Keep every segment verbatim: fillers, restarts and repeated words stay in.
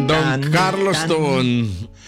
Don Carlos Tobón.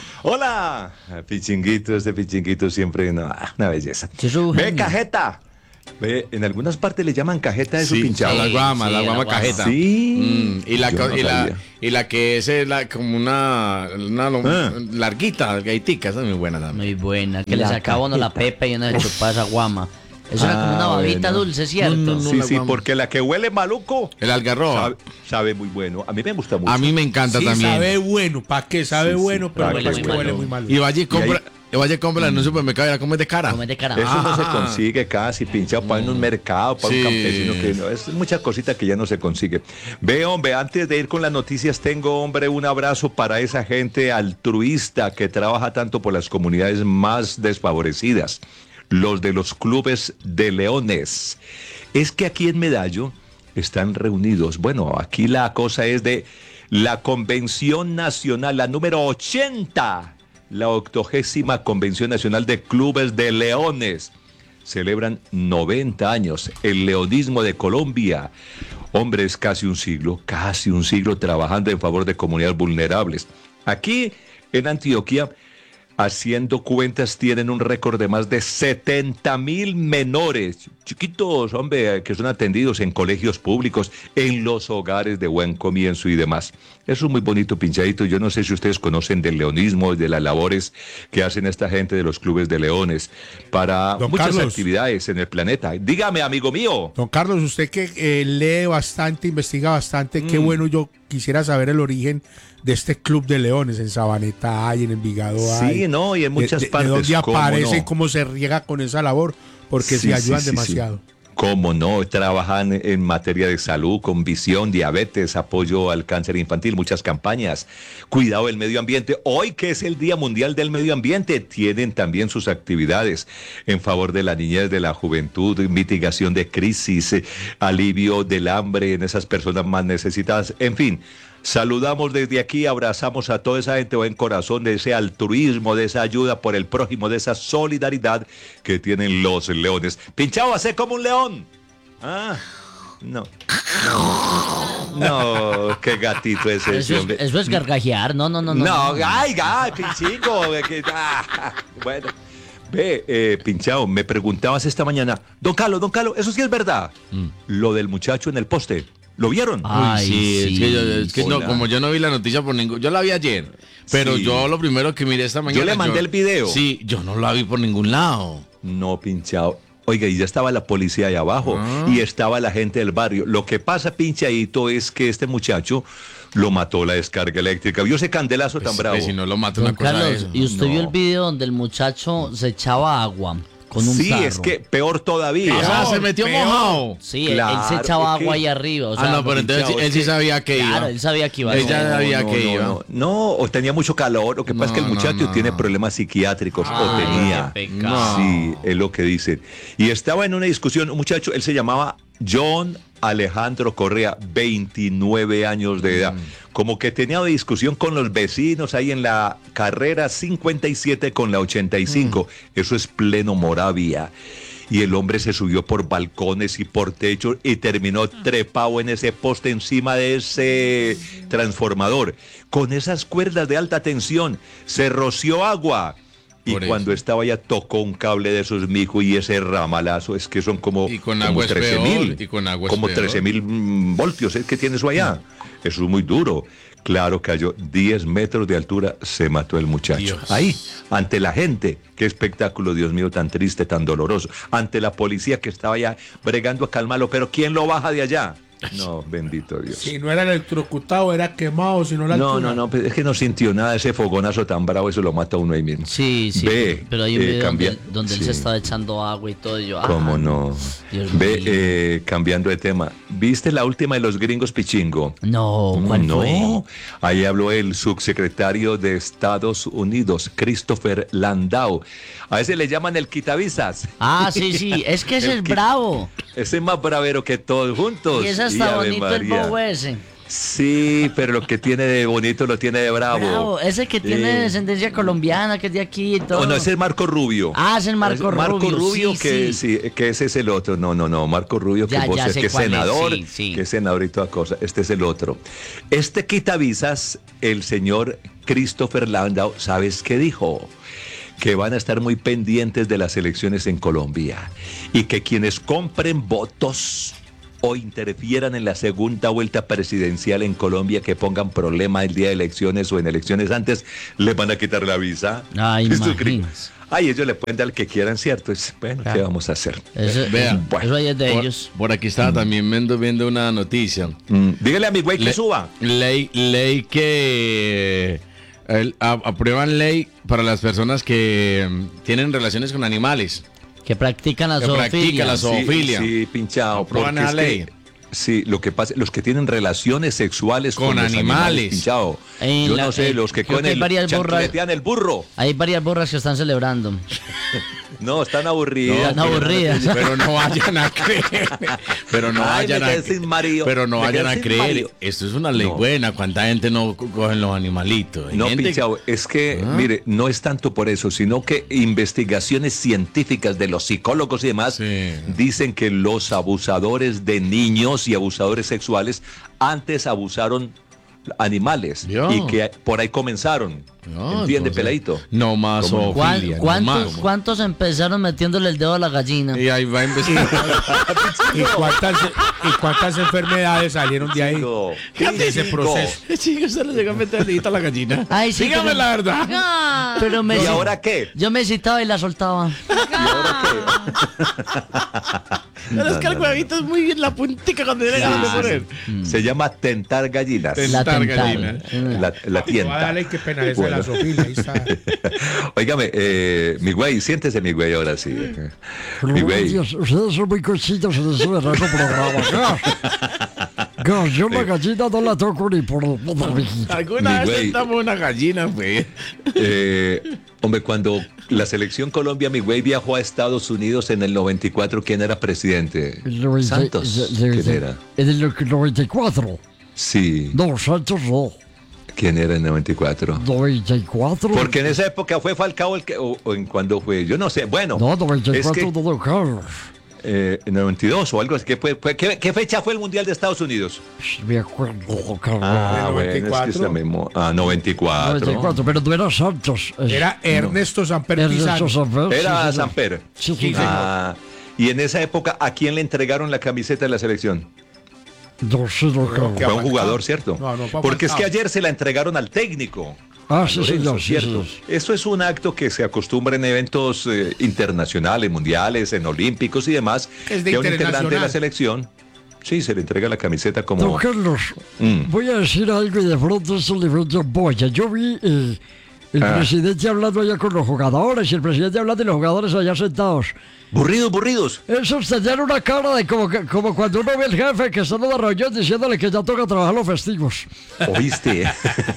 Hola, pichinguito, este pichinguito siempre una, una belleza. Jesús, Ve, genio. cajeta. Ve, en algunas partes le llaman cajeta a eso Sí, pinchado. a la guama, Sí, la a la guama guama. cajeta. Sí. Mm, y, la, Yo co- no y, la, sabía. y la que es eh, la, como una, una lo- Ah. larguita, gaitica, esa es muy buena también. Muy buena, que le La sacaba uno la cajeta. pepa y uno se chupaba esa guama. Eso era como Ah, una babita bueno. dulce, ¿cierto? No, no, Sí, la sí, guama. porque la que huele maluco El algarroba. sabe, sabe muy bueno. A mí me gusta mucho. A mí me encanta Sí, también. sabe bueno, ¿para qué? Sabe Sí, sí, bueno, pero huele después muy huele malo. muy mal. Y vaya y compra, ahí- y vaya y compra en un supermercado y la come de cara. Come de cara. Eso no se Ah. consigue casi, pinchado para en un mercado, para Sí. un campesino, que no, es mucha cosita que ya no se consigue. Ve, hombre, antes de ir con las noticias, tengo, hombre, un abrazo para esa gente altruista que trabaja tanto por las comunidades más desfavorecidas, los de los clubes de leones. Es que aquí en Medallo están reunidos, bueno, aquí la cosa es de la Convención Nacional, la número ochenta, la octogésima Convención Nacional de Clubes de Leones. Celebran noventa años, el leonismo de Colombia. Hombre, es casi un siglo, casi un siglo trabajando en favor de comunidades vulnerables. Aquí en Antioquia, haciendo cuentas, tienen un récord de más de setenta mil menores, chiquitos, hombre, que son atendidos en colegios públicos, en los hogares de buen comienzo y demás. Eso es muy bonito, pinchadito. Yo no sé si ustedes conocen del leonismo, de las labores que hacen esta gente de los clubes de leones para Don muchas Carlos. actividades en el planeta. Dígame, amigo mío. Don Carlos, usted que eh, lee bastante, investiga bastante, qué Mm. bueno, yo quisiera saber el origen de este club de leones. En Sabaneta hay, en Envigado hay. Sí, no, y en muchas de, de- partes. De dónde ¿cómo aparece, no? cómo se riega con esa labor, porque Sí, se ayudan sí, sí, demasiado. sí. Cómo no, trabajan en materia de salud, con visión, diabetes, apoyo al cáncer infantil, muchas campañas, cuidado del medio ambiente. Hoy que es el Día Mundial del Medio Ambiente, tienen también sus actividades en favor de la niñez, de la juventud, mitigación de crisis, eh, alivio del hambre en esas personas más necesitadas, en fin. Saludamos desde aquí, abrazamos a toda esa gente buen corazón, de ese altruismo, de esa ayuda por el prójimo, de esa solidaridad que tienen los leones. Pinchado, hace como un león. Ah, no. No, no, qué gatito es ese, Eso es, hombre. eso es gargajear, no, no, no. No, No, ay, ay, pinchico. que- ah, bueno, ve, eh, pinchado, me preguntabas esta mañana, don Carlos, don Carlos, eso sí es verdad. Lo del muchacho en el poste, ¿lo vieron? Ay, sí, es que, yo, es que no, Hola. como yo no vi la noticia por ningún... Yo la vi ayer, pero Sí. yo lo primero que miré esta mañana... Yo le mandé el video. Sí, yo no la vi por ningún lado. No, pinchado. Oiga, y ya estaba la policía ahí abajo Ah. y estaba la gente del barrio. Lo que pasa, pinchadito, es que este muchacho lo mató la descarga eléctrica. ¿Vio ese candelazo tan Pues, bravo? pues, si no lo mata Don una cosa de Carlos, eso. ¿y usted No. vio el video donde el muchacho se echaba agua con un sí, tarro? es que peor todavía. O sea, Peor, se metió peor. mojado. Sí, él- él Claro, se echaba es que- agua ahí arriba, o sea, ah, no, pero entonces pinchado, él es sí que- sabía que iba. claro, él sabía que iba a Él ya ser. sabía no, que no, iba. No, no, o tenía mucho calor. Lo que pasa es que el No, no, muchacho no. tiene problemas psiquiátricos, o Ay, tenía. qué pecado. Sí, es lo que dicen. Y estaba en una discusión, un muchacho, él se llamaba John Alejandro Correa, veintinueve años de edad. Como que tenía una discusión con los vecinos ahí en la carrera cincuenta y siete con la ochenta y cinco. Eso es pleno Moravia. Y el hombre se subió por balcones y por techos y terminó trepado en ese poste encima de ese transformador. Con esas cuerdas de alta tensión se roció agua. Y Por cuando eso. estaba ya tocó un cable de esos, mijo, y ese ramalazo es que son como, Y con como agua es trece peor, mil, y con agua es como peor. trece mil mm, voltios, es que tiene eso allá. Eso es muy duro. Claro, cayó diez metros de altura, se mató el muchacho. Dios. Ahí, ante la gente, qué espectáculo, Dios mío, tan triste, tan doloroso. Ante la policía que estaba ya bregando a calmarlo, pero ¿quién lo baja de allá? No, bendito Dios. Si no era electrocutado, era quemado, si no la No, altura. no, no, pero es que no sintió nada, ese fogonazo tan bravo, eso lo mata a uno ahí mismo. Sí, sí, Ve, pero hay un eh, video cambia- donde, donde él sí. se estaba echando agua y todo, y yo, ah, ¿Cómo no? Dios Ve, mío. eh, cambiando de tema, ¿viste la última de los gringos pichingo? No, ¿cuál no, fue? ahí habló el subsecretario de Estados Unidos, Christopher Landau. A ese le llaman el quitavisas. Ah, sí, sí, es que ese El es que- bravo. Ese es más bravero que todos juntos. Y es hasta Ave bonito el María. bobo ese. Sí, pero lo que tiene de bonito lo tiene de bravo. Bravo, ese que tiene Eh. descendencia colombiana, que es de aquí y todo. No, no, ese es Marco Rubio. Ah, es el Marco Marco Rubio, Rubio, sí, que sí. sí, que ese es el otro. No, no, no, Marco Rubio, que Ya, vos ya es sé que es cuál es, senador, sí, sí. que es senador y toda cosa. Este es el otro. Este quitavisas, el señor Christopher Landau, ¿sabes qué dijo? Que van a estar muy pendientes de las elecciones en Colombia y que quienes compren votos o interfieran en la segunda vuelta presidencial en Colombia, que pongan problema el día de elecciones o en elecciones antes, les van a quitar la visa. Ay, ¿Esto es gringo? imagínese. Ay, ellos le pueden dar el que quieran, ¿cierto? Es, bueno, ¿qué Claro. vamos a hacer? Eso, Vea, eso- bueno, eso ahí es de Por, ellos. por aquí estaba también viendo, viendo una noticia. Mm, dígale a mi güey que Le- suba. Ley, ley que el- a- aprueban ley para las personas que mm, tienen relaciones con animales. Que practican la Que practican zoofilia. la zo- Zoofilia. Sí, sí, pinchado. Aprueban porque la es que- ley. Sí, lo que pasa, los que tienen relaciones sexuales con, Con los animales. pinchado. En Yo la- no sé, en- los que creo con que hay el varias borras- chancletean el burro. Hay varias borras que están celebrando. No, están aburridas. Están aburridas. Pero no vayan a creer. Pero no Ay, vayan me a quedé sin marido. Pero no Me vayan quedé a sin creer. marido. Esto es una ley No. buena. ¿Cuánta gente no co- cogen los animalitos? Hay No, gente- pinchado, es que, Ah. mire, no es tanto por eso, sino que investigaciones científicas de los psicólogos y demás Sí. dicen que los abusadores de niños y abusadores sexuales antes abusaron animales Yo. y que por ahí comenzaron. No, ¿Entiende, entonces, peladito? No más ¿Cómo no? ¿Cuán- zoofilia, no ¿Cuántos, más. ¿Cuántos empezaron metiéndole el dedo a la gallina? Y ahí va a investigar. ¿Y cuántas, ¿Y cuántas enfermedades salieron de ahí? Cinco. De ese Cinco. proceso. Chico, usted le llega a meter el dedito a la gallina. Ay, sí, Dígame pero- la verdad. Ah, pero me ¿Y ahora qué? Yo me citaba y la soltaba. ¿Y ahora qué? Pero es que el No, no, huevito es muy bien la puntica cuando le ganas de poner. Se llama tentar gallinas. La Tentar tentaron. gallina. La, la tienta. Dale, qué pena eso de la Bueno. zoofilia. Ahí está. Óigame, eh, mi güey, siéntese mi güey ahora sí. Mi güey. Dios, ustedes son muy cochitos en ese verano programa. Gas. Gas, yo la gallina no la toco ni por el Alguna Mi vez güey. sentamos una gallina, pues. Eh, hombre, cuando la selección Colombia, mi güey, viajó a Estados Unidos en el noventa y cuatro, ¿quién era presidente? Santos. ¿Quién era? En el noventa y cuatro. Sí. No, Santos no. ¿Quién era en el noventa y cuatro? noventa y cuatro. Porque en esa época fue Falcao el que, o, o en cuando fue, yo no sé, bueno. No, noventa y es cuatro que, no, don Carlos. eh, en noventa y dos o algo así. ¿Qué, fue, fue- qué- qué fecha fue el Mundial de Estados Unidos? Me acuerdo, don Carlos. Ah, ¿En bueno, es noventa y cuatro? que esa memo- ah, noventa y cuatro. noventa y cuatro, pero no era Santos. es- Era Ernesto Samper Ernesto Pizarro. Samper. sí, Era sí, Samper. Sí, sí, Ah, y en esa época, ¿a quién le entregaron la camiseta de la selección? No sé, don Carlos. que Fue un Falcao. jugador, ¿cierto? No, no fue Porque es que Falcao. ayer se la entregaron al técnico. Ah, a sí, Lorenzo, señor, sí, ¿cierto? señor. Esto es un acto que se acostumbra en eventos eh, internacionales, mundiales, en olímpicos y demás, Es de que a un integrante de la internacional. selección, sí, se le entrega la camiseta Don como... Carlos, Mm. voy a decir algo y de pronto esto le veo boya. Yo vi eh, el Ah. presidente hablando allá con los jugadores y el presidente hablando y los jugadores allá sentados. Burridos, burridos. Esos tenían una cara de como, que- como cuando uno ve al jefe que está en una reunión diciéndole que ya toca trabajar los festivos. ¿Oíste?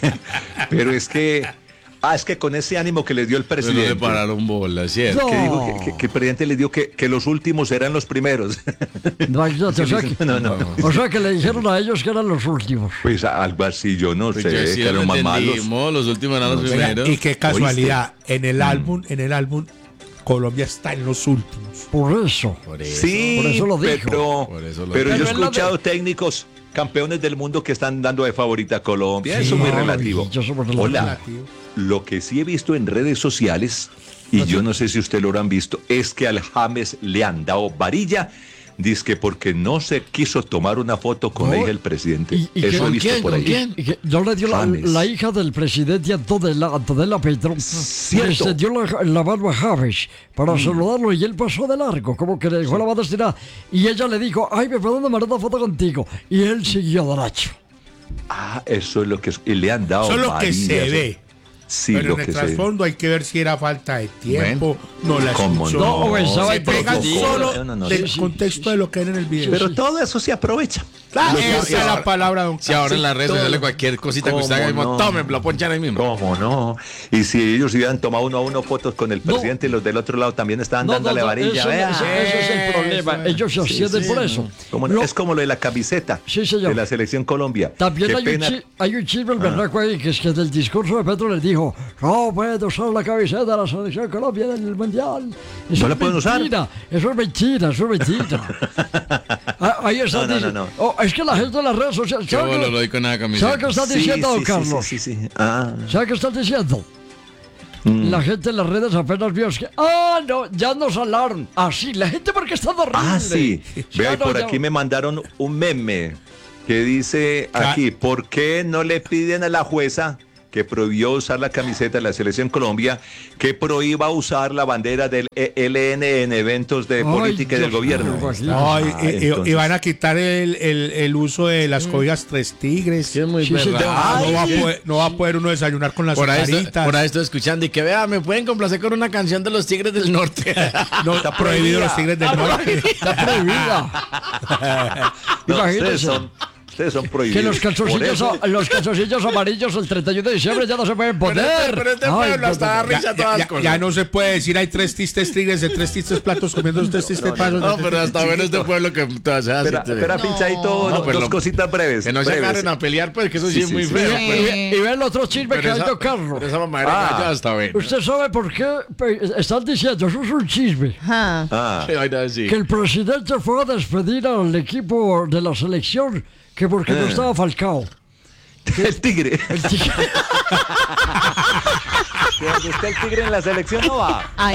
Pero es que... Ah, es que con ese ánimo que les dio el Pero no presidente... le pararon bola, ¿cierto? No. Que dijo que, que- que el presidente les dio que, que los últimos eran los primeros. Imagínate, o, sea que, No, no. o sea que le dijeron a ellos que eran los últimos. Pues algo así, yo no Pues sé, yo sí que lo eran más malos. entendimos, los últimos eran los Oiga, primeros. y qué casualidad. En el álbum, en el álbum, Colombia está en los últimos. Por eso. Por eso. Sí, Por eso lo dijo. pero, Por eso lo pero dijo. yo he Pero es lo escuchado técnicos campeones del mundo que están dando de favorita a Colombia. Sí, Eso es muy no, relativo. yo soy muy relativo. Hola, Relativo. lo que sí he visto en redes sociales, y yo no sé si usted lo habrán visto, es que al James le han dado varilla. Dice que porque no se quiso tomar una foto con No, la hija del presidente. y- y Eso que- he ¿Con visto quién? por ¿Con ahí. quién? Y que no le dio la, James. la hija del presidente Antonella, Antonella Petro. Cierto. Le extendió la, la mano a James para saludarlo y él pasó de largo, como que le dejó la mano estirada. Y ella le dijo, ay, me puedo tomar una foto contigo. Y él siguió derecho. Ah, eso es lo que es- y le han dado Eso es lo que varilla, se eso. ve. Sí, Pero lo en el que se... trasfondo hay que ver si era falta de tiempo, no la ¿Cómo escuchó. no? o estaba Se pegan improvisado. solo No, no, no. del Sí, sí, contexto sí. de lo que hay en el video. Pero todo eso se aprovecha. Claro, Lo que- esa es la palabra, don Si ahora en las redes todo. sociales cualquier cosita que usted haga, ¿Cómo mismo, no? tomen, lo ponchan ahí mismo. ¿Cómo no? Y si ellos hubieran tomado uno a uno fotos con el No. presidente y los del otro lado también estaban No, no, dándole no, varilla. eso, vea. eso- ese es el problema. Eso es. Ellos se ascienden por eso. ¿Cómo no? No, Es como lo de la camiseta Sí, señor. de la selección Colombia. También Qué hay un, pena. chi- hay un chisme el berraco ahí, que es que del discurso de Petro les dijo, no pueden usar la camiseta de la selección Colombia en el Mundial. Eso ¿No la es pueden usar? mentira, eso es mentira, eso es mentira. Ah, ahí está No, no, dice- no, no. Oh, es que la gente de las redes sociales... Qué ¿sabe bolo, qué- lo doy con nada ¿Sabe camiseta. qué están Sí, diciendo, don sí, Carlos? Sí, sí, sí. Ah. ¿Sabe qué están diciendo? La gente en las redes apenas vio es que, ah, no, ya nos hablaron. Ah, sí, la gente porque está horrible. Ah, sí. Vea, y no, por ya- aquí me mandaron un meme que dice aquí, ¿por qué no le piden a la jueza que prohibió usar la camiseta de la Selección Colombia, que prohíba usar la bandera del E L N en eventos de Ay, política y del Dios gobierno? mío, imagínate. No, y, Ah, y- y- entonces- y van a quitar el, el- el uso de las cobijas tres tigres. Sí, es muy Sí, sí, verdad. Ah, no, va a Ay, poder, no va a poder uno desayunar con las Por ahí, estoy, azucaritas. por ahí estoy escuchando y que vea, me pueden complacer con una canción de los Tigres del Norte. No, Está está prohibido prohibida. los tigres del norte. Está prohibida. No, Imagínese. ustedes son, ustedes son prohibidos. Que los Por calzoncillos, eso- los calzoncillos amarillos el treinta y uno de diciembre ya no se pueden poner. pero este Ay, pueblo no, hasta no, da no. risa Ya, todas ya- las cosas. ya no se puede decir hay tres tistes tigres de tres tistes platos comiendo dos tistes pasos. No, pero hasta bueno este pueblo que todas se hace. Espera, espera, pinchadito, No, dos pero lo- cositas breves. Que no se breves. agarren a pelear, pues, que eso sí, Sí, es sí, muy sí. feo. Y, Pero, y- y ve el otro chisme que pero hay esa, de Carlos. pero esa mamadera Ah. ya está bien. ¿Usted sabe por qué pe- están diciendo, eso es un chisme, Ah, Qué vaina así. que el presidente fue a despedir al equipo de la selección que porque no Eh. estaba Falcao? el tigre. El tigre- Que donde está el tigre en la selección no va. Ay,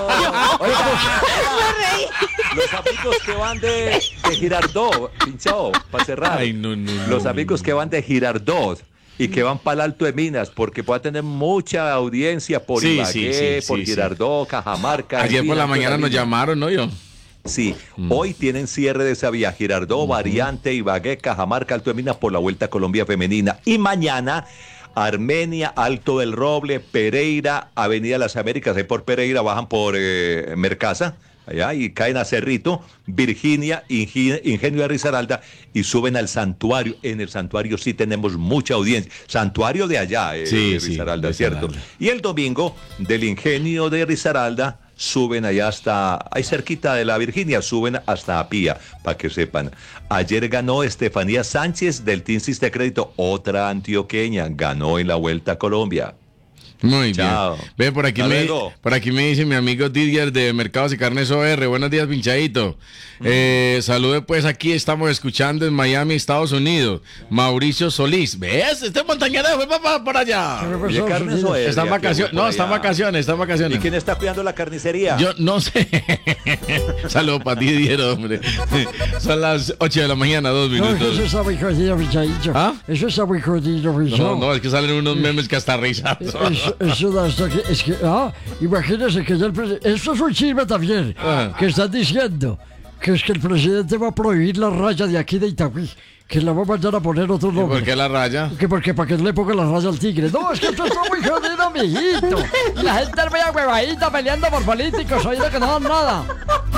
Los amigos que van de, de Girardot, pinchado, para cerrar. Ay, no, no, no, Los no, amigos no. que van de Girardot y que van para el Alto de Minas, porque puede tener mucha audiencia por Sí, Ibagué, sí, sí, por sí, sí. Girardot, Cajamarca. Ayer en por fin, la Alto de mañana nos Minas. llamaron, ¿no? Yo. Sí, hoy tienen cierre de esa vía, Girardot, Variante, Ibagué, Cajamarca, Alto de Minas por la Vuelta a Colombia Femenina. Y mañana, Armenia, Alto del Roble, Pereira, Avenida Las Américas, ahí por Pereira bajan por eh, Mercaza, allá, y caen a Cerrito, Virginia, Ingi- Ingenio de Risaralda, y suben al santuario. En el santuario sí tenemos mucha audiencia. Santuario de allá, eh, Sí, de sí, Risaralda, de ¿cierto? Risaralda. Y el domingo, del Ingenio de Risaralda, suben allá hasta, ahí cerquita de la Virginia, suben hasta Apía, para que sepan. Ayer ganó Estefanía Sánchez del Team Siste Crédito, otra antioqueña, ganó en la Vuelta a Colombia. Muy Chao. bien. Ve, por aquí, Hasta me, luego. por aquí me dice mi amigo Didier de Mercados y Carnes O R. Buenos días, pinchadito. Eh, salude, pues aquí estamos escuchando en Miami, Estados Unidos. Mauricio Solís. ¿Ves? Este montañero fue para por allá. Oye, carnes o Está en vacaciones. No, está en vacaciones, está en ¿Y vacaciones. quién está cuidando la carnicería? Yo no sé. Saludos para ti, Didier, hombre. Son las ocho de la mañana, dos No, es que eso minutos. está muy jodido, pichadillo. ¿Ah? Eso está muy jodido, No, pichado. no, es que salen unos memes que hasta risas. Eso, eso da hasta que, es que, ah, imagínese que ya el presidente, esto es un chisme también, Ah. que están diciendo que es que el presidente va a prohibir la raya de aquí de Itagüí, que la va a mandar a poner otro ¿Y nombre. por qué la raya? Que porque para que no le ponga la raya al tigre. No, es que esto está muy jodido, mijito. Y la gente es muy huevadita peleando por políticos, oído que no dan nada.